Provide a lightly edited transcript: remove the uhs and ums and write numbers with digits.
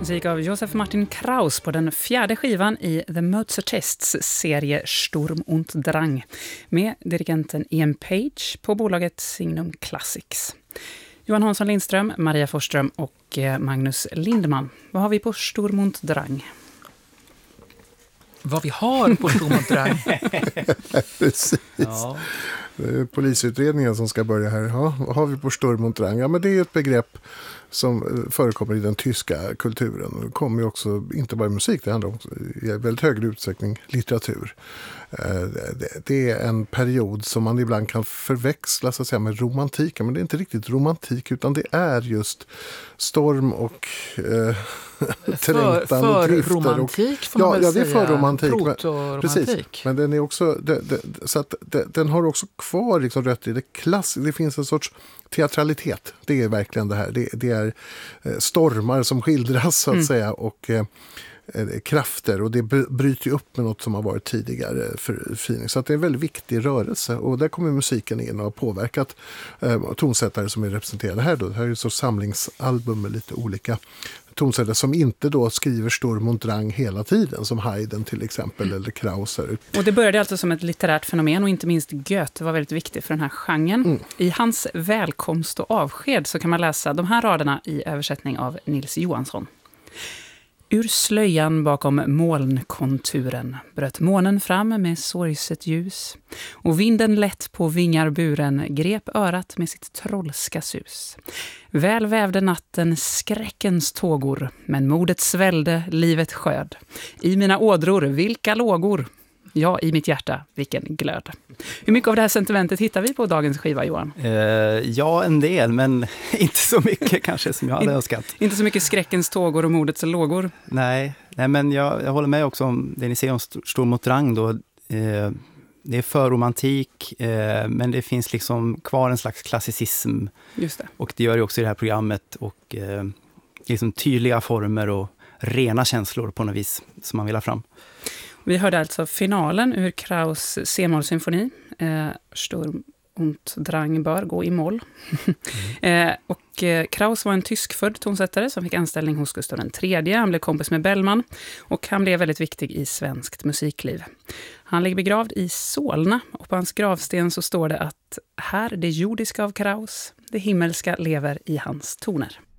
Musik av Josef Martin Kraus på den 4:e skivan i The Mozartists serie Sturm und Drang med dirigenten Ian Page på bolaget Signum Classics. Johan Hansson Lindström, Maria Forsström och Magnus Lindman. Vad har vi på Sturm und Drang? Vad vi har på Sturm und Drang? Precis. Ja. Polisutredningen som ska börja här. Ja, vad har vi på Sturm und Drang? Ja, men det är ett begrepp som förekommer i den tyska kulturen. Det kommer ju också, inte bara i musik, det handlar också i väldigt hög utsträckning litteratur. Det är en period som man ibland kan förväxla så att säga, med romantik. Men det är inte riktigt romantik, utan det är just storm och trängtan och drifter. Romantik får man väl det är säga. för romantik. Proto-romantik. Precis, men den är också, så att den har också kvar liksom rötter i det klassiska. Det finns en sorts teatralitet. Det är verkligen det här. Det är stormar som skildras så att säga, och krafter, och det bryter upp med något som har varit tidigare förfining. Så att det är en väldigt viktig rörelse, och där kommer musiken in och har påverkat tonsättare som är representerade här då. Det här är ju så samlingsalbum med lite olika tonsättare som inte då skriver Sturm und Drang hela tiden, som Haydn till exempel eller Krauser. Och det började alltså som ett litterärt fenomen, och inte minst Goethe var väldigt viktig för den här genren. I hans välkomst och avsked så kan man läsa de här raderna i översättning av Nils Johansson. Ur slöjan bakom molnkonturen bröt månen fram med sorgset ljus, och vinden lätt på vingar buren grep örat med sitt trollska sus. Väl vävde natten skräckens tågor, men modet svällde, livet sköd. I mina ådror, vilka lågor! Ja, i mitt hjärta, vilken glöd. Hur mycket av det här sentimentet hittar vi på dagens skiva, Johan? Ja, en del, men inte så mycket kanske som jag hade önskat. Inte så mycket skräckens tågor och modets lågor? Nej, men jag håller med också om det ni säger om Sturm und Drang då. Det är för romantik, men det finns liksom kvar en slags klassicism. Just det. Och det gör det också i det här programmet, och liksom tydliga former och rena känslor på något vis som man vill ha fram. Vi hörde alltså finalen ur Kraus C-moll-symfoni. Sturm und Drang bör gå i moll. Och Kraus var en tyskfödd tonsättare som fick anställning hos Gustav III. Han blev kompis med Bellman, och han blev väldigt viktig i svenskt musikliv. Han ligger begravd i Solna, och på hans gravsten så står det att här det jordiska av Kraus, det himmelska lever i hans toner.